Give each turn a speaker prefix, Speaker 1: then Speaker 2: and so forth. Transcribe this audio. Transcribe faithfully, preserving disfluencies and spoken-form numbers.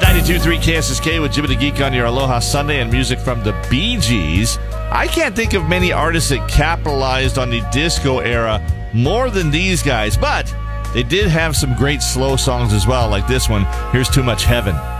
Speaker 1: ninety-two point three K S S K with Jimmy the Geek on your Aloha Sunday and music from the Bee Gees. I can't think of many artists that capitalized on the disco era more than these guys, but they did have some great slow songs as well, like this one. Here's Too Much Heaven.